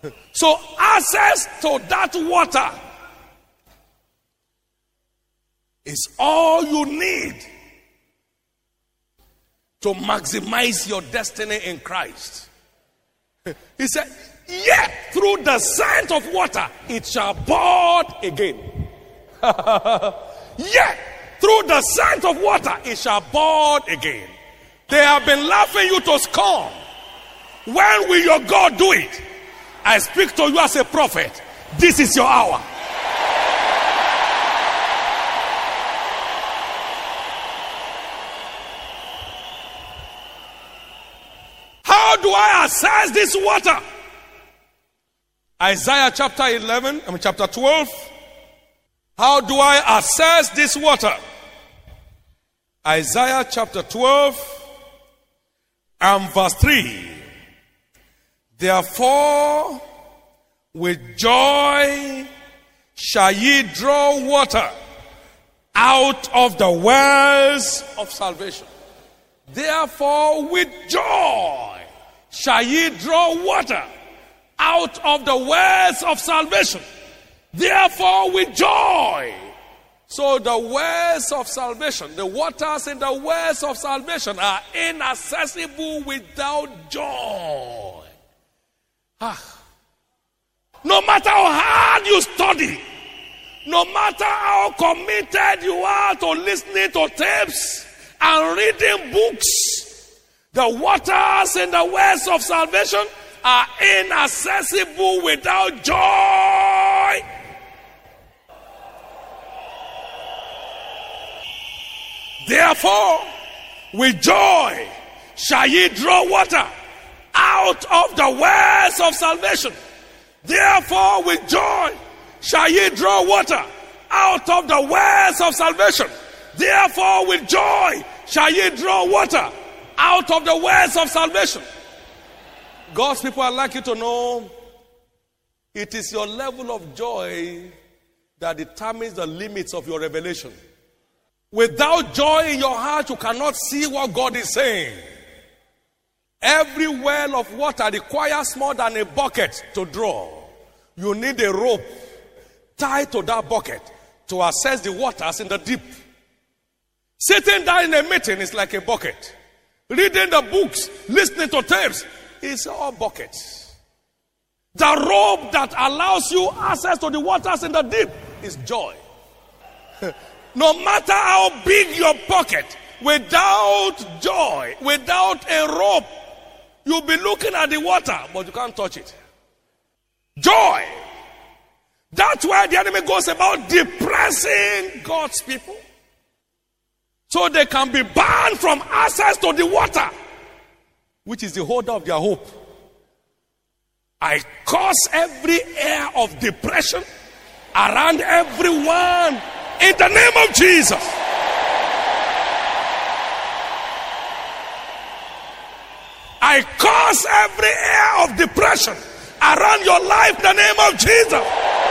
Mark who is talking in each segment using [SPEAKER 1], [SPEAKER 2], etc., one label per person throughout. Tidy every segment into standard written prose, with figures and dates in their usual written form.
[SPEAKER 1] So access to that water is all you need to maximize your destiny in Christ. He said, yet through the scent of water it shall bud again. Yet through the scent of water it shall bud again. They have been laughing you to scorn. When will your God do it? I speak to you as a prophet. This is your hour. How do I access this water? Isaiah chapter 12. How do I access this water? Isaiah chapter 12 and verse 3. Therefore, with joy shall ye draw water out of the wells of salvation. Therefore, with joy shall ye draw water out of the wells of salvation. Therefore, with joy. So the wells of salvation, the waters in the wells of salvation are inaccessible without joy. No matter how hard you study, no matter how committed you are to listening to tapes and reading books, the waters in the wells of salvation are inaccessible without joy. Therefore, with joy shall ye draw water out of the wells of salvation. Therefore, with joy shall ye draw water out of the wells of salvation. Therefore, with joy shall ye draw water out of the wells of salvation. God's people, I'd like you to know it is your level of joy that determines the limits of your revelation. Without joy in your heart, you cannot see what God is saying. Every well of water requires more than a bucket to draw. You need a rope tied to that bucket to access the waters in the deep. Sitting down in a meeting is like a bucket. Reading the books, listening to tapes is all buckets. The rope that allows you access to the waters in the deep is joy. No matter how big your pocket, without joy, without a rope, you'll be looking at the water, but you can't touch it. Joy. That's why the enemy goes about depressing God's people, so they can be banned from access to the water, which is the holder of their hope. I curse every air of depression around everyone in the name of Jesus. I curse every air of depression around your life in the name of Jesus.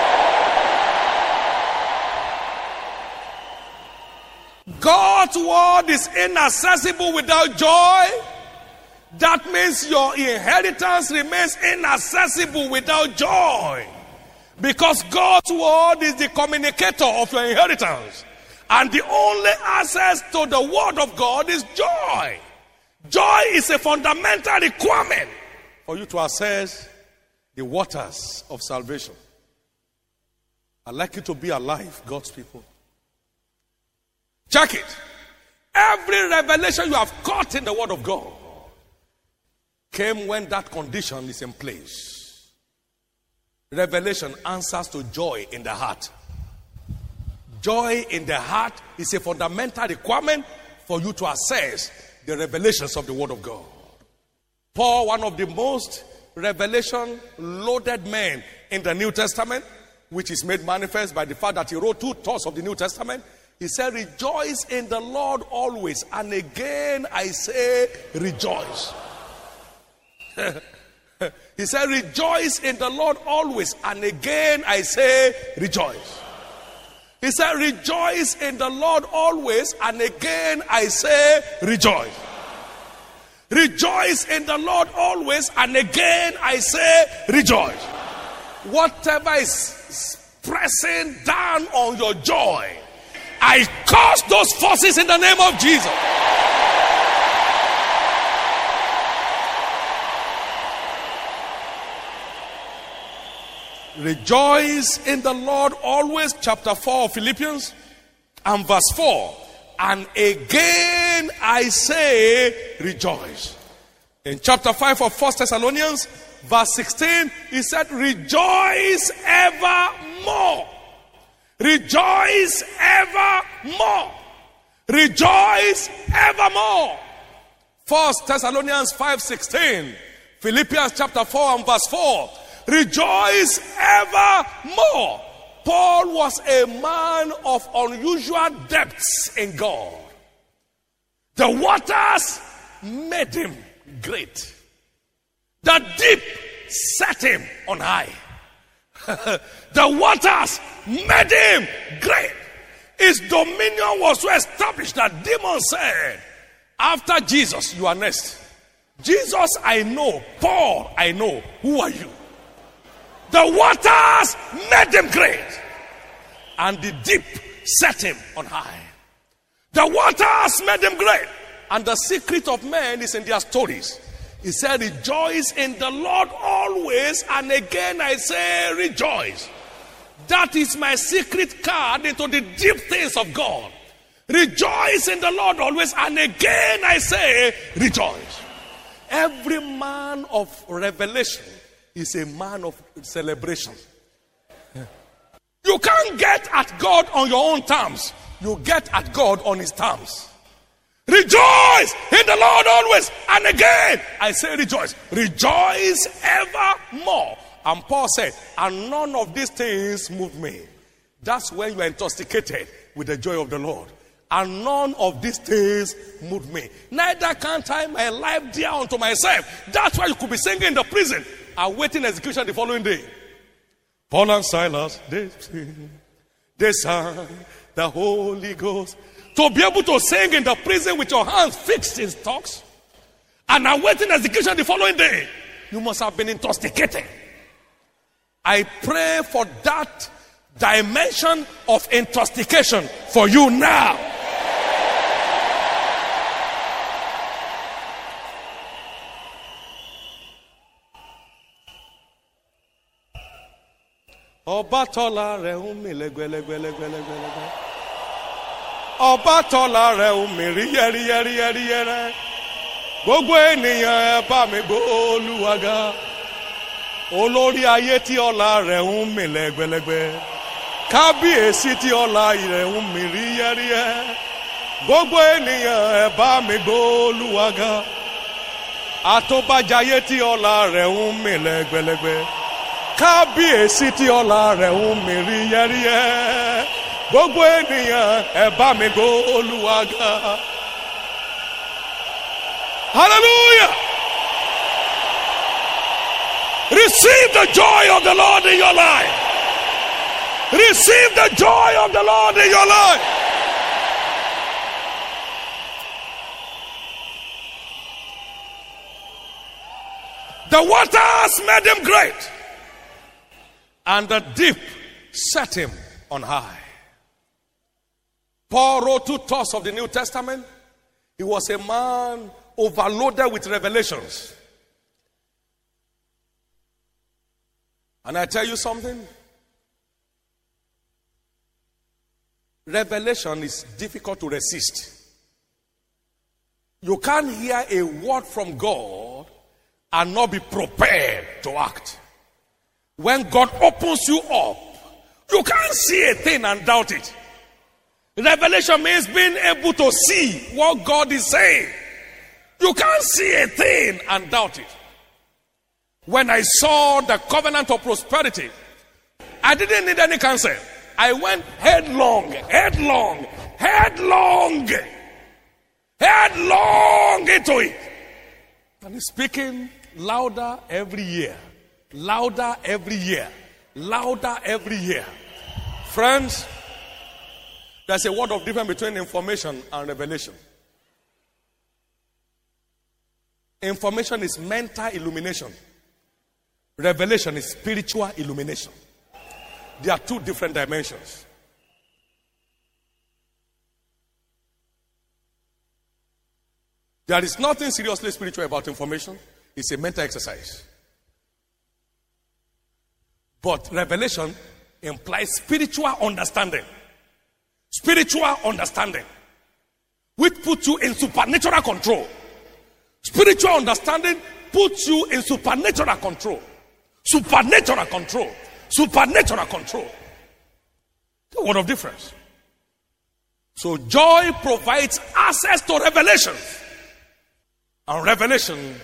[SPEAKER 1] God's word is inaccessible without joy. That means your inheritance remains inaccessible without joy. Because God's word is the communicator of your inheritance. And the only access to the word of God is joy. Joy is a fundamental requirement for you to access the waters of salvation. I'd like you to be alive, God's people. Check it. Every revelation you have caught in the word of God came when that condition is in place. Revelation answers to joy in the heart. Joy in the heart is a fundamental requirement for you to access the revelations of the word of God. Paul, one of the most revelation-loaded men in the New Testament, which is made manifest by the fact that he wrote 2/3 of the New Testament, he said, rejoice in the Lord always. And again, I say, rejoice. He said, rejoice in the Lord always. And again, I say, rejoice. He said, rejoice in the Lord always. And again, I say, rejoice. Rejoice in the Lord always. And again, I say, rejoice. whatever is pressing down on your joy, I curse those forces in the name of Jesus. Rejoice in the Lord always, chapter 4 of Philippians and verse 4. And again I say, rejoice. In chapter 5 of 1 Thessalonians, verse 16, he said, rejoice evermore. Rejoice evermore. Rejoice evermore. 1 Thessalonians 5:16, Philippians chapter 4 and verse 4. Rejoice evermore. Paul was a man of unusual depths in God. The waters made him great. The deep set him on high. The waters made him great. His dominion was so established that demons said, after Jesus, you are next. Jesus, I know. Paul, I know. Who are you? The waters made him great, and the deep set him on high. The waters made him great, and the secret of men is in their stories. He said, rejoice in the Lord always, and again I say, rejoice. That is my secret card into the deep things of God. Rejoice in the Lord always, and again I say, rejoice. Every man of revelation is a man of celebration. You can't get at God on your own terms. You get at God on his terms. Rejoice in the Lord always. And again, I say rejoice. Rejoice evermore. And Paul said, and none of these things moved me. That's when you are intoxicated with the joy of the Lord. And none of these things moved me. Neither can I my life dear unto myself. That's why you could be singing in the prison, awaiting execution the following day. Paul and Silas, they sang the Holy Ghost. To be able to sing in the prison with your hands fixed in stocks and awaiting execution the following day, you must have been intoxicated. I pray for that dimension of intoxication for you now. Obatola reumi legwelegbelegbelegbele. Obatola reumi riyeriyeriyere. Gbogbo ènìyàn ẹ bá mi gbọ́ Olúwa ga. Olórí ayé tí ọlá rẹ̀ ń mì lẹ́gbẹ̀lẹ́gbẹ̀. Kábíyèsí tí ọlá rẹ̀ ń mì ríyẹ́ríyẹ́. Gbogbo ènìyàn ẹ bá mi gbọ́ Olúwa ga. Àtòbàjáyé tí ọlá rẹ̀ ń mì lẹ́gbẹ̀lẹ́gbẹ̀. Kábíyèsí tí ọlá rẹ̀ ń mì ríyẹ́ríyẹ́. Gbogbo ènìyàn ẹ bá mi gbọ́ Olúwa ga. Hallelujah! Receive the joy of the Lord in your life. Receive the joy of the Lord in your life. The waters made him great, and the deep set him on high. Paul wrote 2 thirds of the New Testament. He was a man overloaded with revelations. And I tell you something, revelation is difficult to resist. You can't hear a word from God and not be prepared to act. When God opens you up, you can't see a thing and doubt it. Revelation means being able to see what God is saying. You can't see a thing and doubt it. When I saw the covenant of prosperity, I didn't need any counsel. I went headlong into it. And it's speaking louder every year. Louder every year. Louder every year. Friends, there's a word of difference between information and revelation. Information is mental illumination. Revelation is spiritual illumination. There are two different dimensions. There is nothing seriously spiritual about information. It's a mental exercise. But revelation implies spiritual understanding. Spiritual understanding, which puts you in supernatural control. Spiritual understanding puts you in supernatural control. Supernatural control. Supernatural control. A word of difference. So joy provides access to revelation. And revelation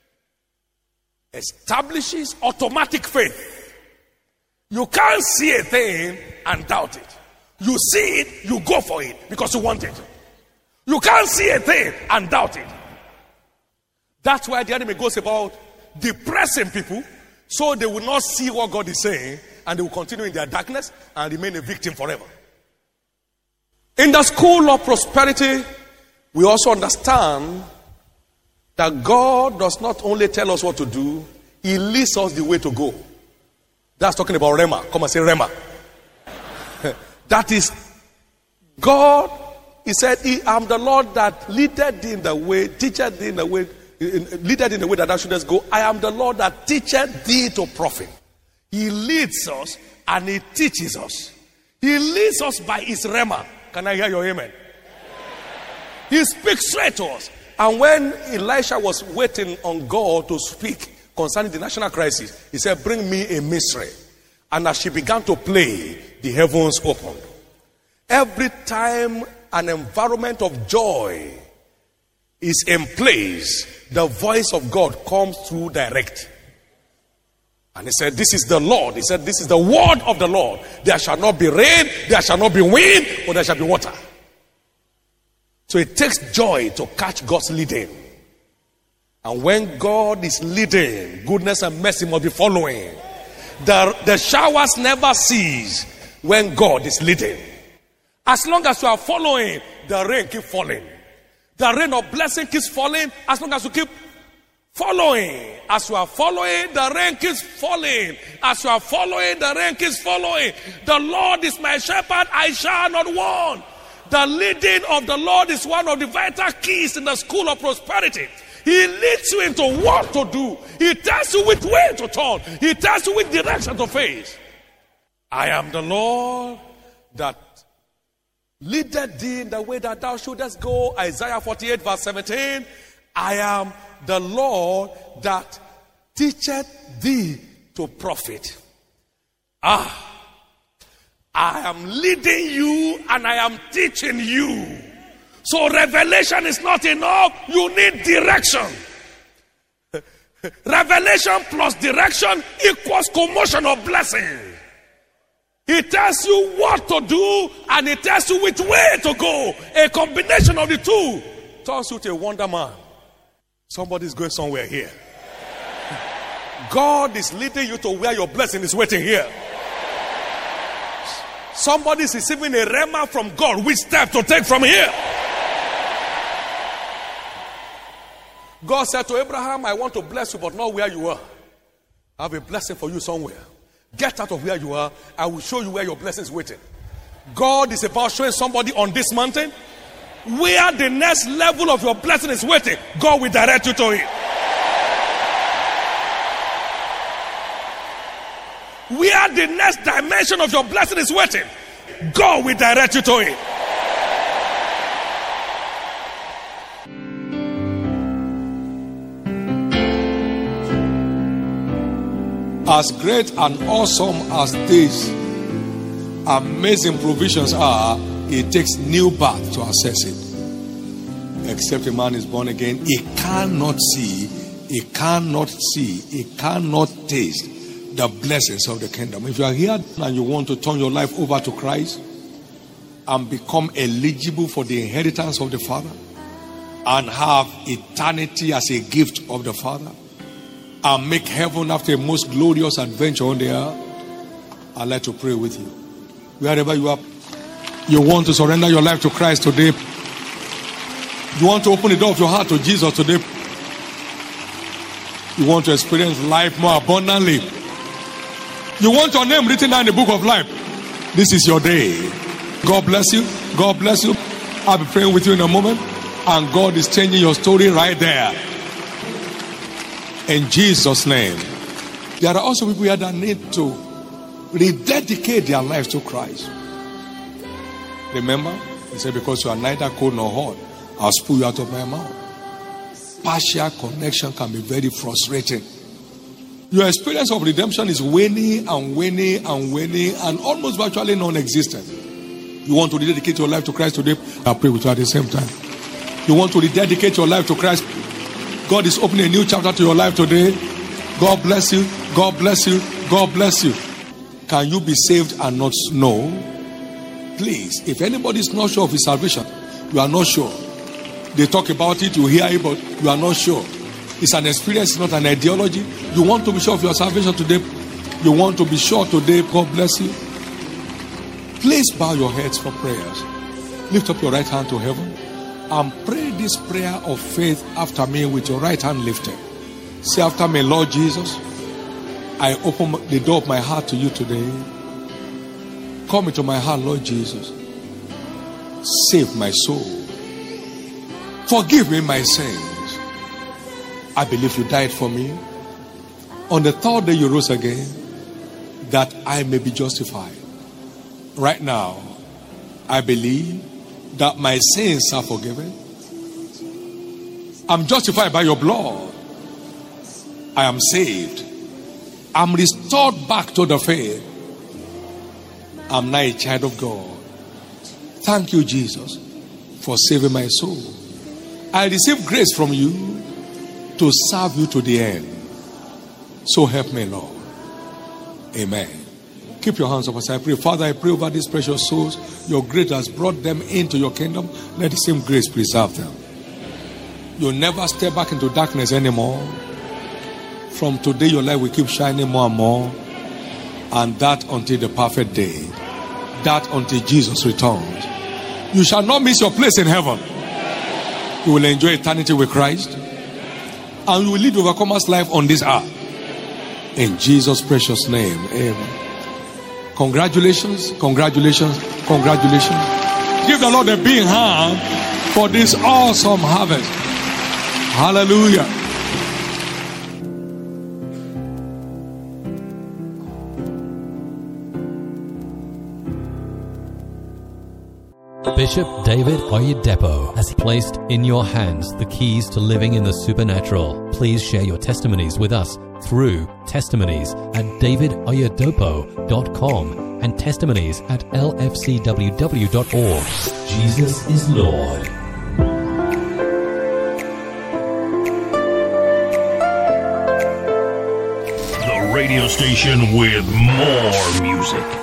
[SPEAKER 1] establishes automatic faith. You can't see a thing and doubt it. You see it, you go for it because you want it. You can't see a thing and doubt it. That's why the enemy goes about depressing people so they will not see what God is saying and they will continue in their darkness and remain a victim forever. In the school of prosperity, we also understand that God does not only tell us what to do, He leads us the way to go. That's talking about Rema. Come and say Rema. That is God. He said, I am the Lord that leadeth thee in the way, teacheth thee in the way, leadeth in the way that thou shouldest go. I am the Lord that teacheth thee to profit. He leads us and He teaches us. He leads us by His Rema. Can I hear your amen? He speaks straight to us. And when Elisha was waiting on God to speak concerning the national crisis, he said, bring me a mystery. And as she began to play, the heavens opened. Every time an environment of joy is in place, the voice of God comes through direct. And he said, this is the Lord. He said, this is the word of the Lord. There shall not be rain, there shall not be wind, but there shall be water. So it takes joy to catch God's leading. And when God is leading, goodness and mercy must be following. The showers never cease when God is leading. As long as you are following, the rain keeps falling. The rain of blessing keeps falling as long as you keep following. As you are following, the rain keeps falling. As you are following, the rain keeps following. The Lord is my shepherd, I shall not want. The leading of the Lord is one of the vital keys in the school of prosperity. He leads you into what to do. He tells you which way to turn. He tells you which direction to face. I am the Lord that leadeth thee in the way that thou shouldest go. Isaiah 48 verse 17. I am the Lord that teacheth thee to profit. I am leading you and I am teaching you. So revelation is not enough. You need direction. Revelation plus direction equals commotion of blessing. He tells you what to do and he tells you which way to go. A combination of the two turns you to a wonder man. Somebody is going somewhere here. God is leading you to where your blessing is waiting here. Somebody is receiving a rhema from God. Which step to take from here? God said to Abraham, I want to bless you, but not where you are. I have a blessing for you somewhere. Get out of where you are. I will show you where your blessing is waiting. God is about showing somebody on this mountain where the next level of your blessing is waiting. God will direct you to it. Where the next dimension of your blessing is waiting, God will direct you to it.
[SPEAKER 2] As great and awesome as these amazing provisions are, it takes new birth to access it. Except a man is born again, he cannot see, he cannot taste the blessings of the kingdom. If you are here and you want to turn your life over to Christ and become eligible for the inheritance of the Father and have eternity as a gift of the Father and make heaven after a most glorious adventure on the earth, I'd like to pray with you. Wherever you are, you want to surrender your life to Christ today. You want to open the door of your heart to Jesus today. You want to experience life more abundantly. You want your name written down in the book of life. This is your day. God bless you. God bless you. I'll be praying with you in a moment. And God is changing your story right there. In Jesus' name. There are also people here that need to rededicate their lives to Christ. Remember, he said, because you are neither cold nor hot, I'll spew you out of my mouth. Partial connection can be very frustrating. Your experience of redemption is waning and waning and waning and almost virtually non-existent. You want to rededicate your life to Christ today? I'll pray with you at the same time. You want to rededicate your life to Christ? God is opening a new chapter to your life today. God bless you. God bless you. God bless you. Can you be saved and not know? Please, if anybody is not sure of his salvation, you are not sure. They talk about it, you hear it, but you are not sure. It's an experience, it's not an ideology. You want to be sure of your salvation today? You want to be sure today? God bless you. Please bow your heads for prayers. Lift up your right hand to heaven and pray this prayer of faith after me with your right hand lifted. Say after me, Lord Jesus, I open the door of my heart to you today. Come into my heart, Lord Jesus. Save my soul. Forgive me my sins. I believe you died for me. On the third day you rose again, that I may be justified. Right now, I believe that my sins are forgiven. I'm justified by your blood. I am saved. I'm restored back to the faith. I'm now a child of God. Thank you, Jesus, for saving my soul. I receive grace from you to serve you to the end. So help me, Lord. Amen. Keep your hands up as I pray. Father, I pray over these precious souls. Your grace has brought them into your kingdom. Let the same grace preserve them. You'll never step back into darkness anymore. From today, your light will keep shining more and more. And that until the perfect day. That until Jesus returns. You shall not miss your place in heaven. You will enjoy eternity with Christ. And you will live overcomer's life on this earth. In Jesus' precious name. Amen. Congratulations, congratulations, congratulations. Give the Lord a big hand for this awesome harvest. Hallelujah.
[SPEAKER 3] Bishop David Oyedepo has placed in your hands the keys to living in the supernatural. Please share your testimonies with us through testimonies@davidoyedepo.com and testimonies@lfcww.org. Jesus is Lord.
[SPEAKER 4] The radio station with more music.